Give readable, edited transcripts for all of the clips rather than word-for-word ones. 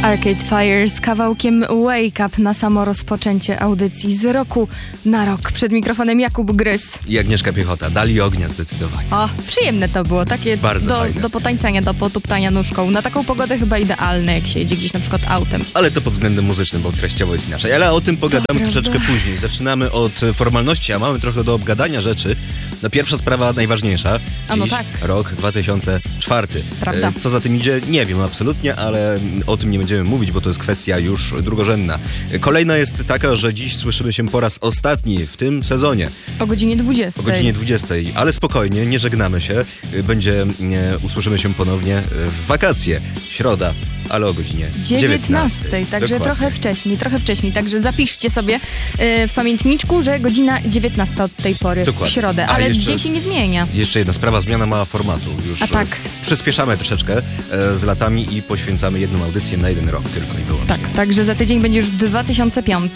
Arcade Fire z kawałkiem Wake Up na samo rozpoczęcie audycji z roku na rok. Przed mikrofonem Jakub Gryz i Agnieszka Piechota. Dali ognia zdecydowanie. O, przyjemne to było, takie do potańczenia, do potuptania nóżką. Na taką pogodę chyba idealne, jak się jedzie gdzieś na przykład autem. Ale to pod względem muzycznym, bo treściowo jest inaczej. Ale o tym pogadamy troszeczkę później. Zaczynamy od formalności, a mamy trochę do obgadania rzeczy. No pierwsza sprawa najważniejsza. Dziś rok 2004. Prawda. Co za tym idzie, nie wiem absolutnie, ale o tym nie będziemy mówić, bo to jest kwestia już drugorzędna. Kolejna jest taka, że dziś słyszymy się po raz ostatni w tym sezonie. O godzinie 20. O godzinie 20, ale spokojnie, nie żegnamy się. Usłyszymy się ponownie w wakacje. Środa, ale o godzinie 19. Także trochę wcześniej. Także zapiszcie sobie w pamiętniczku, że godzina 19 od tej pory w środę. Ale dzień się nie zmienia. Jeszcze jedna sprawa, zmiana mała formatu. Już przyspieszamy troszeczkę z latami i poświęcamy jedną audycję na jeden rok tylko i wyłącznie. Tak, także za tydzień będzie już 2005.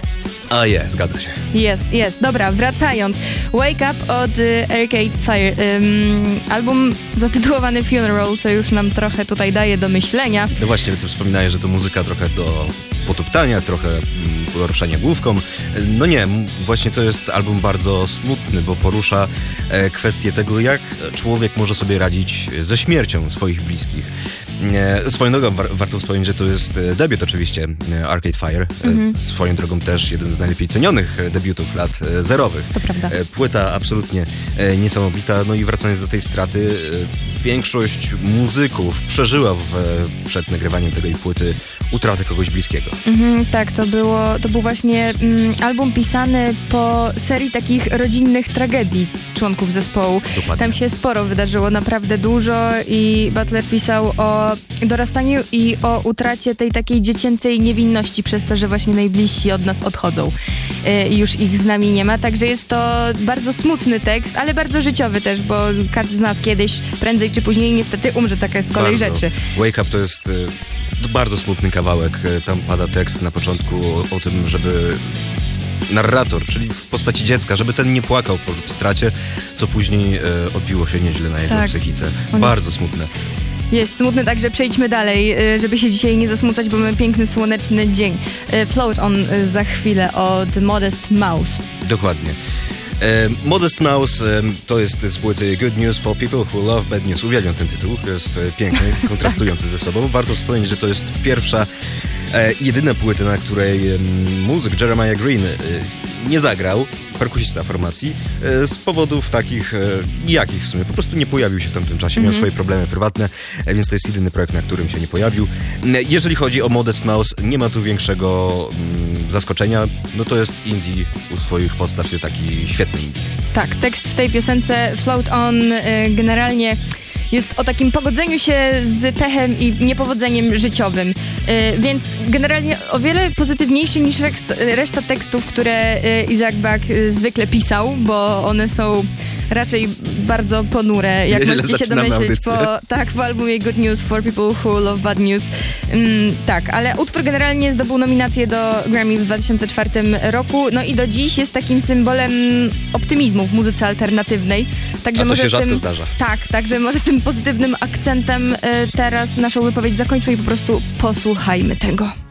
A jest, zgadza się. Jest. Dobra, wracając. Wake Up od Arcade Fire. Album zatytułowany Funeral, co już nam trochę tutaj daje do myślenia. No właśnie, ty wspominałeś, że to muzyka trochę do potuptania, trochę poruszania główką. No nie, właśnie to jest album bardzo smutny, bo porusza kwestię tego, jak człowiek może sobie radzić ze śmiercią swoich bliskich. Swoją drogą warto wspomnieć, że to jest debiut oczywiście Arcade Fire. Swoją drogą też jeden z najlepiej cenionych debiutów lat zerowych. To prawda. Płyta absolutnie niesamowita. No i wracając do tej straty, większość muzyków przeżyła przed nagrywaniem tej płyty utratę kogoś bliskiego. Tak, to był właśnie album pisany po serii takich rodzinnych tragedii członków zespołu. Dokładnie. Tam się sporo wydarzyło, naprawdę dużo i Butler pisał o dorastaniu i o utracie tej takiej dziecięcej niewinności przez to, że właśnie najbliżsi od nas odchodzą i już ich z nami nie ma. Także jest to bardzo smutny tekst, ale bardzo życiowy też, bo każdy z nas kiedyś, prędzej czy później niestety umrze, taka jest kolej rzeczy. Wake Up to jest bardzo smutny kawałek. Tam pada tekst na początku o tym, żeby narrator, czyli w postaci dziecka, żeby ten nie płakał po stracie, co później odbiło się nieźle na jego psychice. Bardzo smutne. Jest smutny, także przejdźmy dalej, żeby się dzisiaj nie zasmucać, bo mamy piękny, słoneczny dzień. Float On za chwilę od Modest Mouse. Dokładnie. Modest Mouse to jest z płyty Good News for People Who Love Bad News. Uwielbiam ten tytuł, jest piękny, kontrastujący ze sobą. Warto wspomnieć, że to jest pierwsza jedyna płyta, na której muzyk Jeremiah Green nie zagrał, perkusista formacji, z powodów takich nijakich w sumie. Po prostu nie pojawił się w tamtym czasie, miał swoje problemy prywatne, więc to jest jedyny projekt, na którym się nie pojawił. Jeżeli chodzi o Modest Mouse, nie ma tu większego zaskoczenia, no to jest indie u swoich podstaw, taki świetny indie. Tak, tekst w tej piosence Float On generalnie jest o takim pogodzeniu się z pechem i niepowodzeniem życiowym, więc generalnie o wiele pozytywniejszy niż reszta tekstów, które Isaac Buck zwykle pisał, bo one są raczej bardzo ponure, jak możecie się domyślić po albumie Good News for People Who Love Bad News. Ale utwór generalnie zdobył nominację do Grammy w 2004 roku, no i do dziś jest takim symbolem optymizmu w muzyce alternatywnej. Także a to się rzadko zdarza. Tak, także może tym pozytywnym akcentem teraz naszą wypowiedź zakończmy i po prostu posłuchajmy tego.